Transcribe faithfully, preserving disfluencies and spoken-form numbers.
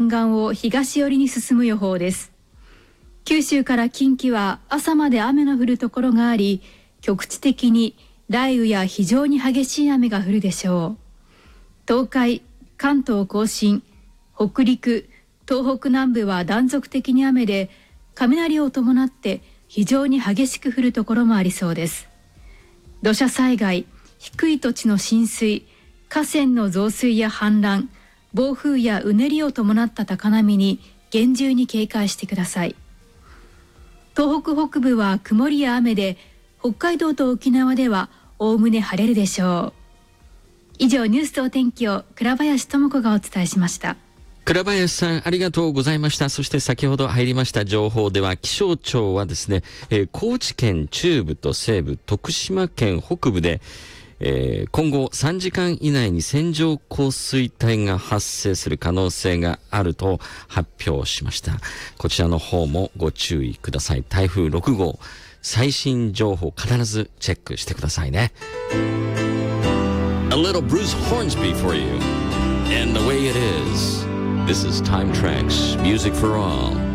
岸を東寄りに進む予報です。九州から近畿は朝まで雨の降るところがあり、局地的に雷雨や非常に激しい雨が降るでしょう。東海、関東甲信、北陸、東北南部は断続的に雨で、雷を伴って非常に激しく降るところもありそうです。土砂災害、低い土地の浸水、河川の増水や氾濫、暴風やうねりを伴った高波に厳重に警戒してください。東北北部は曇りや雨で、北海道と沖縄ではおおむね晴れるでしょう。以上、ニュースとお天気を倉林智子がお伝えしました。 倉林さん、ありがとうございました。そして先ほど入りました情報では、気象庁はですね、えー、高知県中部と西部、徳島県北部で、えー、今後さんじかん以内に線状降水帯が発生する可能性があると発表しました。こちらの方もご注意ください。台風ろく号、最新情報必ずチェックしてくださいね。A little Bruce Hornsby for you. And the way it is. This is Time Tracks, Music for All.